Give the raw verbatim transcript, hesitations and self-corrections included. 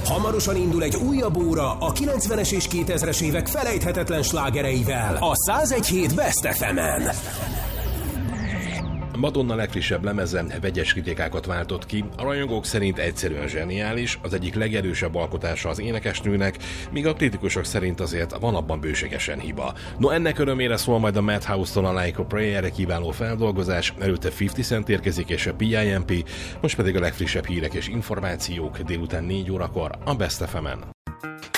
Hamarosan indul egy újabb óra a kilencvenes és kétezres évek felejthetetlen slágereivel a száz egy hét Best ef emen. Madonna legfrissebb lemeze vegyes kritikákat váltott ki, a rajongók szerint egyszerűen zseniális, az egyik legerősebb alkotása az énekesnőnek, míg a kritikusok szerint azért van abban bőségesen hiba. No, ennek örömére szól majd a Madhouse-tól a Like a Prayer-re kiváló feldolgozás, előtte fifty Cent érkezik és a pé i em pé, most pedig a legfrissebb hírek és információk délután négy órakor a Best ef emen.